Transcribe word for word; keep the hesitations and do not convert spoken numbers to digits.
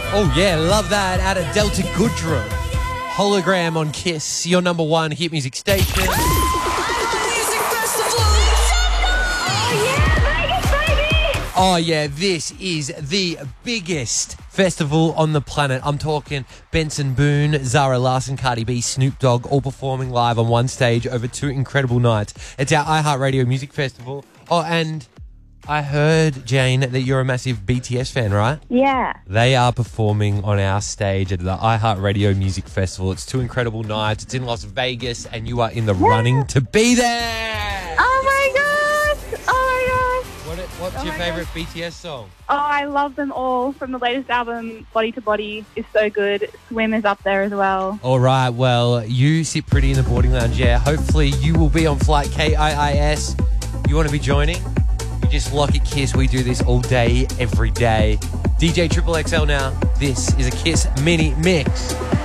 Oh, yeah, love that. Out of Delta Goodrum. Hologram on Kiss, your number one hit music station. Oh, yeah, this is the biggest festival on the planet. I'm talking Benson Boone, Zara Larson, Cardi B, Snoop Dogg, all performing live on one stage over two incredible nights. It's our iHeartRadio Music Festival. Oh, and I heard, Jane, that you're a massive B T S fan, right? Yeah. They are performing on our stage at the iHeartRadio Music Festival. It's two incredible nights. It's in Las Vegas, and you are in the yeah. running to be there. Oh, my gosh. Oh, my gosh. What, what's oh your favourite God. B T S song? Oh, I love them all. From the latest album, Body to Body is so good. Swim is up there as well. All right, well, you sit pretty in the boarding lounge, yeah. Hopefully you will be on flight K I I S. You want to be joining? You just lock it, Kiss. We do this all day, every day. D J Triple X L now. This is a Kiss mini mix.